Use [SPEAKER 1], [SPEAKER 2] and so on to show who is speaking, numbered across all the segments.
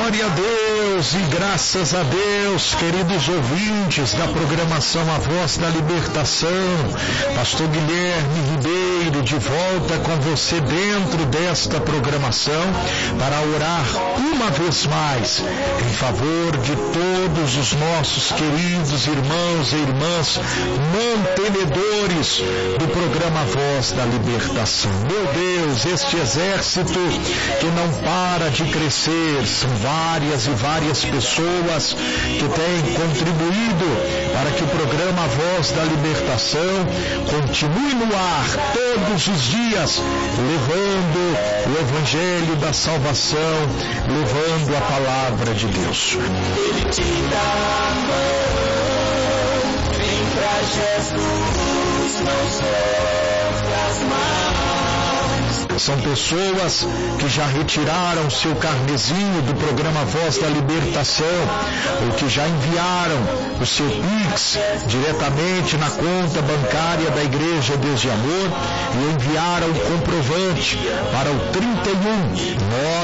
[SPEAKER 1] Glória a Deus e graças a Deus, queridos ouvintes da programação A Voz da Libertação. Pastor Guilherme Ribeiro de volta com você dentro desta programação para orar uma vez mais em favor de todos os nossos queridos irmãos e irmãs mantenedores do programa A Voz da Libertação. Meu Deus, este exército que não para de crescer, são várias e várias pessoas que têm contribuído para que o programa A Voz da Libertação continue no ar todos os dias, levando o Evangelho da Salvação, levando a Palavra de Deus.
[SPEAKER 2] Ele te dá a mão, vem pra Jesus, não sofra as mãos.
[SPEAKER 1] São pessoas que já retiraram seu carnezinho do programa Voz da Libertação, ou que já enviaram o seu Pix diretamente na conta bancária da Igreja Deus de Amor e enviaram o comprovante para o 31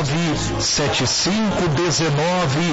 [SPEAKER 1] 975 19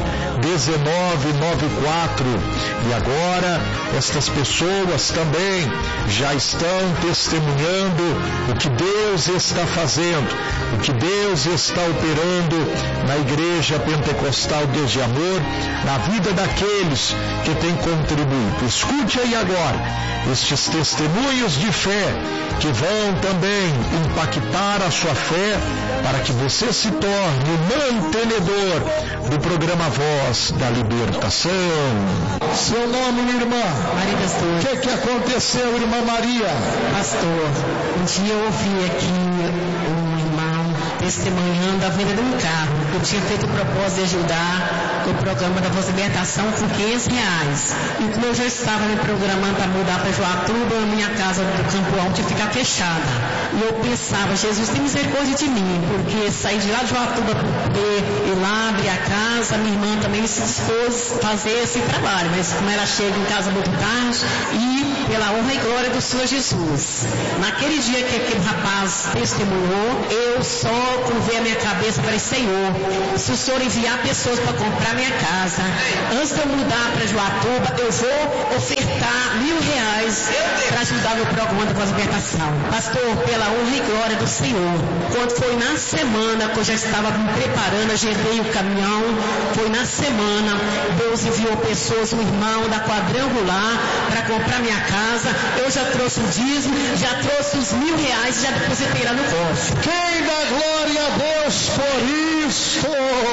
[SPEAKER 1] 1994. E agora estas pessoas também já estão testemunhando o que Deus está fazendo, o que Deus está operando na Igreja Pentecostal Deus de Amor, na vida daqueles que têm contribuído. Escute aí agora estes testemunhos de fé que vão também impactar a sua fé para que você se torne o mantenedor do programa Voz da Libertação. Seu nome, minha irmã?
[SPEAKER 3] Maria Pastor.
[SPEAKER 1] O que aconteceu, irmã Maria?
[SPEAKER 3] Pastor, um dia eu ouvi aqui um irmão testemunhando a venda de um carro. Eu tinha feito o propósito de ajudar o programa da Voz da Libertação com R$500. E como eu já estava me programando para mudar para Joatuba, a minha casa do Campo Alto ia ficar fechada. E eu pensava, Jesus tem misericórdia de mim, porque saí de lá de Joatuba para poder ir lá, abrir a casa. Minha irmã também se dispôs a fazer esse trabalho, mas como ela chega em casa muito tarde, e pela honra e glória do Senhor Jesus. Naquele dia que aquele rapaz testemunhou, eu só curvei a minha cabeça e falei, Senhor, se o Senhor enviar pessoas para comprar minha casa, antes de eu mudar para Joatuba, eu vou ofertar R$1.000 para ajudar meu programa da Voz da Libertação. Pastor, pela honra e glória do Senhor, quando foi na semana que eu já estava me preparando, agendei o caminhão, foi na semana, Deus enviou pessoas, um irmão da Quadrangular, para comprar minha casa. Eu já trouxe o dízimo, já trouxe os R$1.000 e já depositei lá no cofre.
[SPEAKER 1] Quem dá glória a Deus por isto?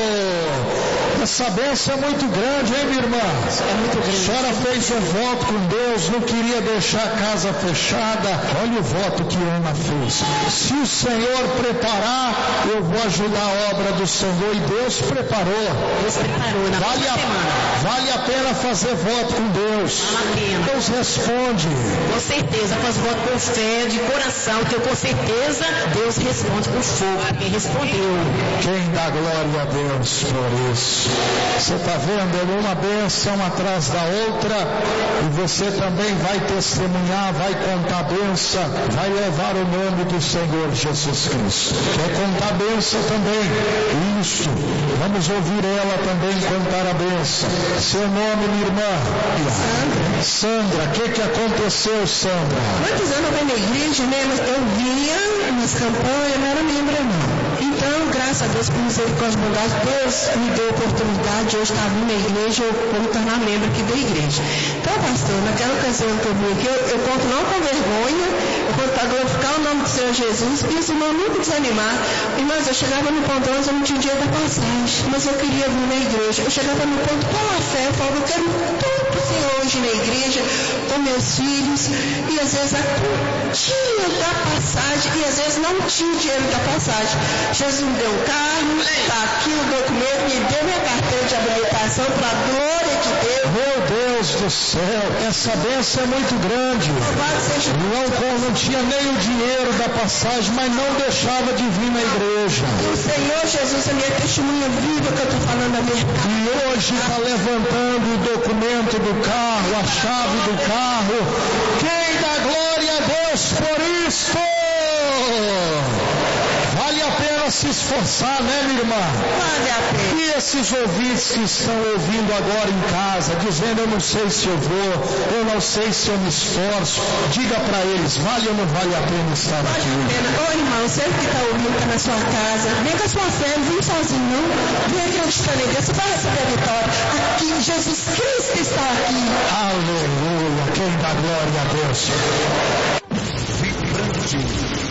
[SPEAKER 1] Essa bênção é muito grande, hein, minha irmã?
[SPEAKER 3] É muito grande.
[SPEAKER 1] A senhora fez um voto com Deus, não queria deixar a casa fechada. Olha o voto que Ana fez. Se o Senhor preparar, eu vou ajudar a obra do Senhor. E Deus preparou.
[SPEAKER 3] Deus preparou na semana.
[SPEAKER 1] Vale a pena fazer voto com Deus.
[SPEAKER 3] Vale a pena.
[SPEAKER 1] Deus responde.
[SPEAKER 3] Com certeza, faz voto com fé, de coração, que eu com certeza Deus responde com fogo, porque respondeu.
[SPEAKER 1] Quem dá glória a Deus por isso? Você está vendo? É uma bênção atrás da outra, e você também vai testemunhar, vai contar a bênção, vai levar o nome do Senhor Jesus Cristo. Quer contar a bênção também? Isso. Vamos ouvir ela também contar a bênção. Seu nome, minha irmã? Sandra. O que aconteceu, Sandra?
[SPEAKER 4] Muitos anos eu venho na igreja, né? Mas eu via nas campanhas, não era membro, não. Então, graças a Deus, por misericórdia e bondade, Deus me deu a oportunidade de eu estar vindo na igreja, eu vou me tornar membro aqui da igreja. Então, pastor, naquela ocasião que eu vim aqui, eu conto não com vergonha, eu conto para glorificar o nome do Senhor Jesus, e os irmãos nunca desanimaram. Irmãos, eu chegava no ponto onde eu não tinha dinheiro da passagem, mas eu queria vir na igreja. Eu chegava no ponto pela fé, eu falava, eu quero tudo para o Senhor hoje na igreja, com meus filhos, e às vezes a quantia da passagem, e às vezes não tinha dinheiro da passagem. Jesus me deu um carro, está aqui o documento, me deu minha carteira de habilitação para a glória de Deus.
[SPEAKER 1] Meu Deus do céu, essa bênção é muito grande. Não tinha nem o dinheiro da passagem, mas não deixava de vir na igreja.
[SPEAKER 4] E o Senhor Jesus é minha testemunha viva que eu estou falando a verdade.
[SPEAKER 1] E hoje está levantando o documento do carro, a chave do carro. Quem dá glória a Deus por isso? Vale a pena se esforçar, né, minha irmã?
[SPEAKER 4] Vale a pena.
[SPEAKER 1] E esses ouvintes que estão ouvindo agora em casa, dizendo: eu não sei se eu vou, eu não sei se eu me esforço, diga para eles: vale ou não vale a pena estar
[SPEAKER 4] Vale
[SPEAKER 1] aqui?
[SPEAKER 4] a pena. Ô irmão, você que está ouvindo, está na sua casa, vem com a sua fé, não vem sozinho não. Vem acreditando em Deus, você vai receber a vitória. Aqui, Jesus Cristo está aqui.
[SPEAKER 1] Aleluia, quem dá glória a Deus.
[SPEAKER 2] Vibrante